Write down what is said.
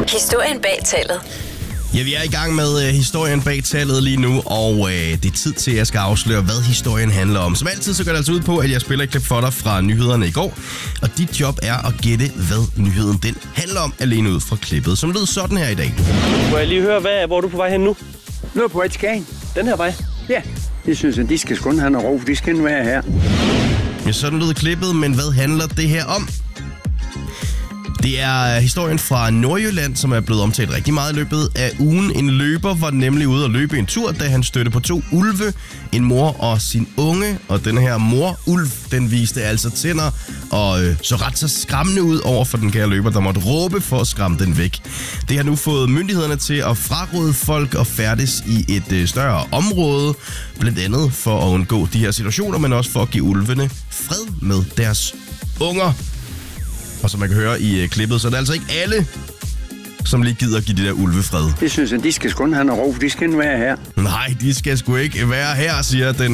Historien bag tallet. Ja, vi er i gang med historien bag tallet lige nu, og det er tid til, at jeg skal afsløre, hvad historien handler om. Som altid, så går det altså ud på, at jeg spiller et klip for dig fra nyhederne i går, og dit job er at gætte, hvad nyheden den handler om, alene ud fra klippet, som lød sådan her i dag. Må jeg lige høre, hvor er du på vej hen nu? Nu er på vej til Skagen. Den her vej? Ja, det synes jeg, de skal sgu have noget ro. De skal ikke være her. Ja, sådan lød klippet, men hvad handler det her om? Det er historien fra Nordjylland, som er blevet omtalt rigtig meget i løbet af ugen. En løber var nemlig ude at løbe en tur, da han stødte på 2 ulve, en mor og sin unge. Og den her mor-ulv, den viste altså tænder og så ret så skræmmende ud over for den kære løber, der måtte råbe for at skræmme den væk. Det har nu fået myndighederne til at fraråde folk at færdes i et større område, blandt andet for at undgå de her situationer, men også for at give ulvene fred med deres unger. Og som man kan høre i klippet, så er det altså ikke alle, som lige gider give de der ulve fred. Det synes jeg, de skal sgu have noget ro. De skal ikke være her. Nej, de skal sgu ikke være her, siger den